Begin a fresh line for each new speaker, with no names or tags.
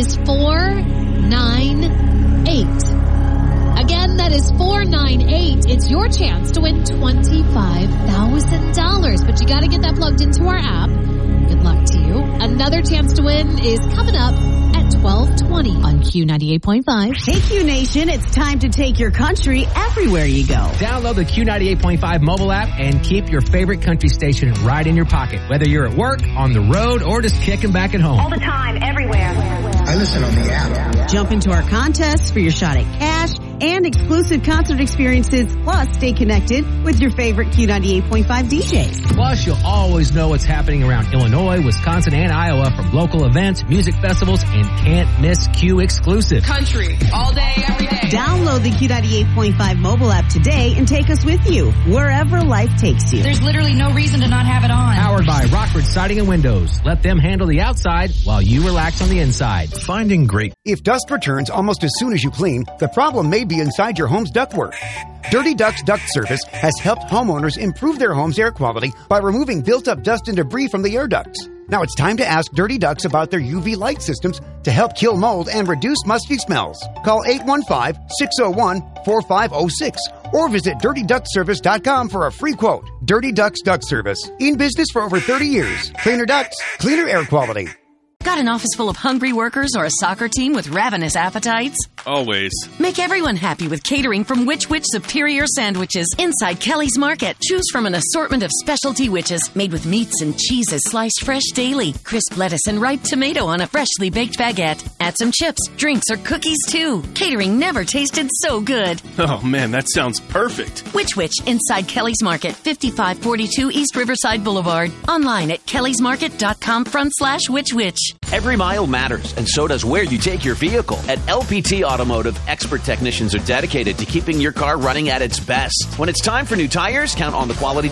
is 498. Again, that is 498. It's your chance to win $25,000. But you got to get that plugged into our app. Good luck to you. Another chance to win is coming up at 12:20 on Q98.5.
Hey, Q Nation, it's time to take your country everywhere you go.
Download the Q98.5 mobile app and keep your favorite country station right in your pocket. Whether you're at work, on the road, or just kicking back at home.
All the time, everywhere.
I listen on the app.
Jump into our contests for your shot at cash and exclusive concert experiences. Plus, stay connected with your favorite Q98.5 DJs.
Plus, you'll always know what's happening around Illinois, Wisconsin, and Iowa from local events, music festivals, and can't miss Q exclusive.
Country, all day, every day.
Download the Q98.5 mobile app today and take us with you wherever life takes you.
There's literally no reason to not have it on.
Powered by Rockford Siding and Windows. Let them handle the outside while you relax on the inside.
Finding great.
If dust returns almost as soon as you clean, the problem may be inside your home's ductwork. Dirty Ducts Duct Service has helped homeowners improve their home's air quality by removing built-up dust and debris from the air ducts. Now it's time to ask Dirty Ducts about their UV light systems to help kill mold and reduce musty smells. Call 815-601-4506 or visit DirtyDuctService.com for a free quote. Dirty Ducts Duct Service. In business for over 30 years. Cleaner ducts, cleaner air quality.
Got an office full of hungry workers or a soccer team with ravenous appetites?
Always.
Make everyone happy with catering from Which Superior Sandwiches inside Kelly's Market. Choose from an assortment of specialty witches made with meats and cheeses sliced fresh daily, crisp lettuce and ripe tomato on a freshly baked baguette. Add some chips, drinks, or cookies too. Catering never tasted so good.
Oh man, that sounds perfect.
Which inside Kelly's Market, 5542 East Riverside Boulevard. Online at kellysmarket.com/which.
Every mile matters, and so does where you take your vehicle. At LPT Automotive, expert technicians are dedicated to keeping your car running at its best. When it's time for new tires, count on the quality